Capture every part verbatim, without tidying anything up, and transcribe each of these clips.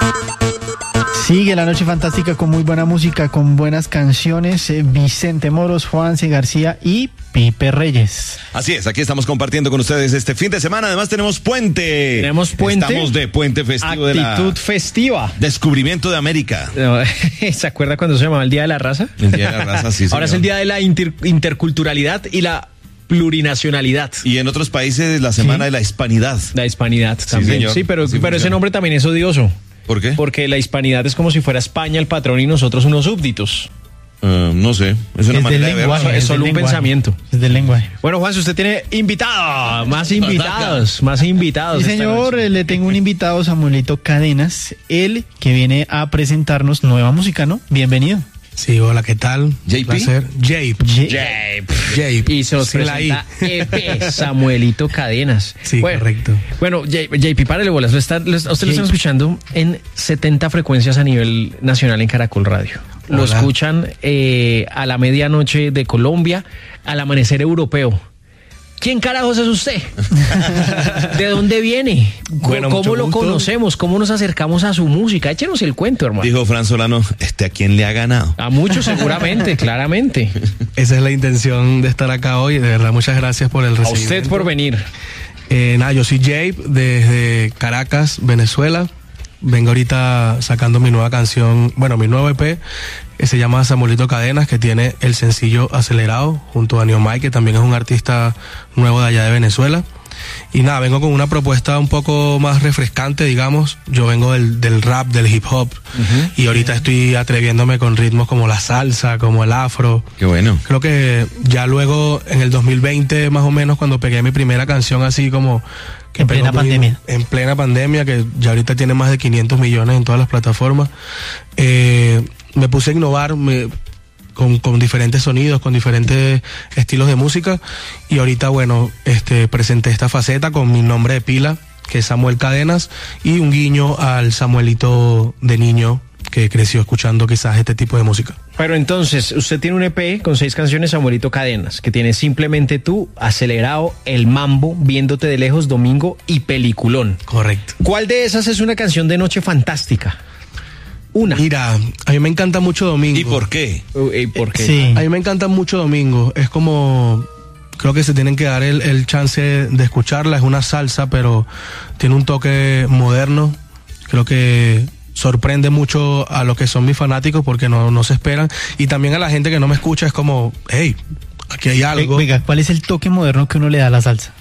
Sigue la noche fantástica con muy buena música, con buenas canciones. eh, Vicente Moros, Juanse García y Pipe Reyes. Así es, aquí estamos compartiendo con ustedes este fin de semana. Además tenemos puente. Tenemos puente. Estamos de puente festivo de la... Actitud festiva. Descubrimiento de América. ¿Se acuerda cuando se llamaba el Día de la Raza? El Día de la Raza, sí, Ahora señor. es el Día de la inter- interculturalidad y la plurinacionalidad. Y en otros países la Semana Sí. de la Hispanidad. La hispanidad Sí, también. señor. Sí, pero, Así pero ese funciona. nombre también es odioso. ¿Por qué? Porque la hispanidad es como si fuera España el patrón y nosotros unos súbditos. Uh, no sé, es una Es manera del de verlo. lenguaje, es es solo del un lenguaje. pensamiento. Es del lenguaje. Bueno, Juan, si usted tiene invitado, más invitados, más invitados. Sí, esta señor, noche. eh, le tengo un invitado, Samuelito Cadenas, él que viene a presentarnos nueva música, ¿no? Bienvenido. Sí, hola, ¿qué tal? J P. Placer. Jape. Jape. Jape. Y se nos Sin la presenta E P Samuelito Cadenas. Sí, bueno, correcto. Bueno, J- J P, párale bolas. Lo está, lo- a usted lo están escuchando en setenta frecuencias a nivel nacional en Caracol Radio. Lo Hola. escuchan eh, a la medianoche de Colombia, al amanecer europeo. ¿Quién carajos es usted? ¿De dónde viene? Co- Bueno, ¿Cómo mucho lo gusto. conocemos? ¿Cómo nos acercamos a su música? Échenos el cuento, hermano. Dijo Fran Solano, ¿este a quién le ha ganado? A muchos seguramente, claramente. Esa es la intención de estar acá hoy. De verdad, muchas gracias por el A recibimiento. usted por venir. Eh, nada, yo soy Jape desde Caracas, Venezuela. Vengo ahorita sacando mi nueva canción, bueno, mi nuevo E P, que se llama Samuelito Cadenas, que tiene el sencillo Acelerado, junto a Neomai, que también es un artista nuevo de allá de Venezuela. Y nada, vengo con una propuesta un poco más refrescante, digamos. Yo vengo del, del rap, del hip hop, y ahorita estoy atreviéndome con ritmos como la salsa, como el afro. Qué bueno. Creo que ya luego, en el dos mil veinte más o menos, cuando pegué mi primera canción así como... que En pegó plena muy- pandemia. En plena pandemia, que ya ahorita tiene más de quinientos millones en todas las plataformas. Eh, me puse a innovar me- con, con diferentes sonidos, con diferentes estilos de música. Y ahorita, bueno, este, presenté esta faceta con mi nombre de pila, que es Samuel Cadenas, y un guiño al Samuelito de niño que creció escuchando quizás este tipo de música. Pero entonces, usted tiene un E P con seis canciones, Samuelito Cadenas, que tiene Simplemente Tú, Acelerado, El Mambo, Viéndote de Lejos, Domingo y Peliculón. Correcto. ¿Cuál de esas es una canción de noche fantástica? Una. Mira, a mí me encanta mucho Domingo. ¿Y por qué? Uy, ¿por qué? Sí. A mí me encanta mucho Domingo. Es como... Creo que se tienen que dar el, el chance de escucharla. Es una salsa, pero tiene un toque moderno. Creo que sorprende mucho a los que son mis fanáticos porque no, no se esperan. Y también a la gente que no me escucha es como, hey, aquí hay algo. Oiga, ¿cuál es el toque moderno que uno le da a la salsa?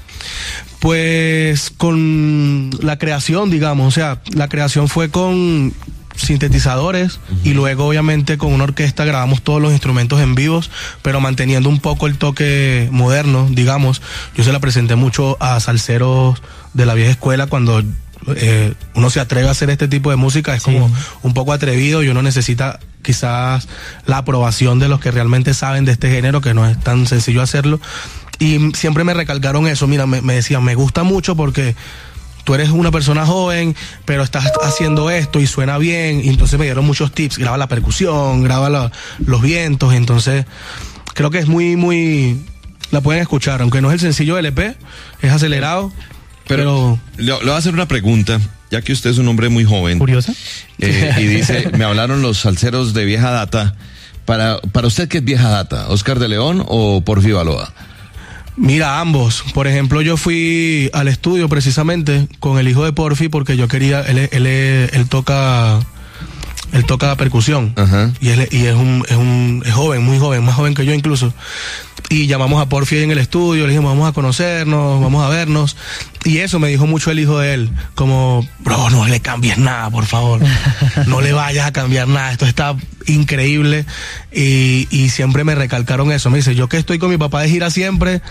Pues con la creación, digamos. O sea, la creación fue con sintetizadores y luego obviamente con una orquesta grabamos todos los instrumentos en vivos, pero manteniendo un poco el toque moderno, digamos. Yo se la presenté mucho a salseros de la vieja escuela cuando eh, uno se atreve a hacer este tipo de música, es Sí. como un poco atrevido y uno necesita quizás la aprobación de los que realmente saben de este género, que no es tan sencillo hacerlo. Y siempre me recalcaron eso, mira, me, me decían, me gusta mucho porque tú eres una persona joven, pero estás haciendo esto y suena bien. Y entonces me dieron muchos tips. Graba la percusión, graba la- los vientos. Entonces, creo que es muy, muy... La pueden escuchar, aunque no es el sencillo del E P, es acelerado. Pero, Le, le voy a hacer una pregunta, ya que usted es un hombre muy joven. ¿Curiosa? Eh, y dice, me hablaron los salseros de vieja data. Para, para usted, ¿qué es vieja data? ¿Oscar de León o Porfi Baloa? mira, ambos. Por ejemplo, yo fui al estudio precisamente con el hijo de Porfi porque yo quería... Él, él, él, él toca... Él toca percusión. Ajá. Y, él, y es, un, es un es joven, muy joven, más joven que yo incluso. Y llamamos a Porfi en el estudio, le dijimos, vamos a conocernos, vamos a vernos. Y eso me dijo mucho el hijo de él, como, bro, no le cambies nada, por favor. No le vayas a cambiar nada, esto está increíble. Y, y siempre me recalcaron eso. Me dice, yo que estoy con mi papá de gira siempre,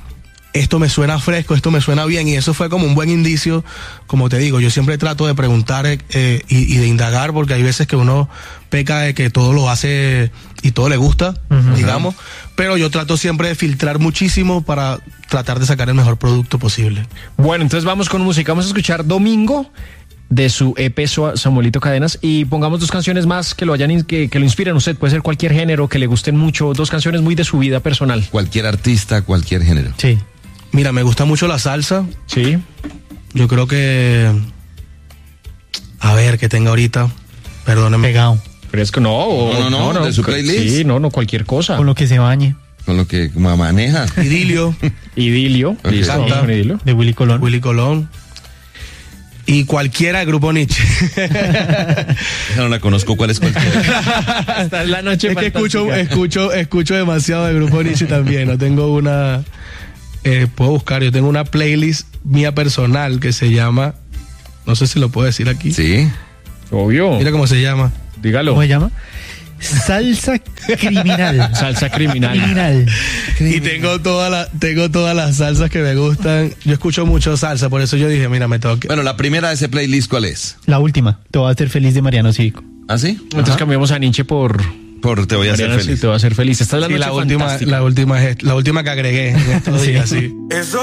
esto me suena fresco, esto me suena bien, y eso fue como un buen indicio. Como te digo, yo siempre trato de preguntar eh, y, y de indagar, porque hay veces que uno peca de que todo lo hace y todo le gusta, uh-huh. digamos, pero yo trato siempre de filtrar muchísimo para tratar de sacar el mejor producto posible. Bueno, entonces vamos con música, vamos a escuchar Domingo de su E P Samuelito Cadenas, y pongamos dos canciones más que lo hayan que, que lo inspiren a usted. Puede ser cualquier género que le gusten mucho, dos canciones muy de su vida personal. Cualquier artista, cualquier género. Sí. Mira, me gusta mucho la salsa. Sí. Yo creo que A ver, que tenga ahorita. Perdónenme. Pegado. Pero es que no, o, No, no, no, de su cu- playlist. Sí, no, no, cualquier cosa. Con lo que se bañe. Con lo que maneja. Idilio, Idilio, Ok. listo, Canta. vamos con Idilio. De Willy Colón. Willy Colón. Y cualquiera del grupo Nietzsche. Esa no la conozco, ¿cuál es cualquiera? Esta es la noche Es que escucho, fantástica. escucho, escucho demasiado del grupo Nietzsche también. No tengo una. Eh, puedo buscar, yo tengo una playlist mía personal que se llama. No sé si lo puedo decir aquí. Sí. Obvio, Mira cómo se llama. dígalo. ¿Cómo se llama? Salsa criminal. Salsa criminal. Criminal. Y tengo todas las, tengo todas las salsas que me gustan. Yo escucho mucho salsa, por eso yo dije, mira, me toque. Bueno, la primera de ese playlist, ¿cuál es? La última. Te voy a hacer feliz de Mariano Cívico. ¿Ah, sí? Entonces cambiamos a Nietzsche por Por Te voy a hacer Mariana, sí, feliz. te va a hacer feliz. Esta es la Sí, noche la última, fantástica. la última es la última que agregué en estos días, sí.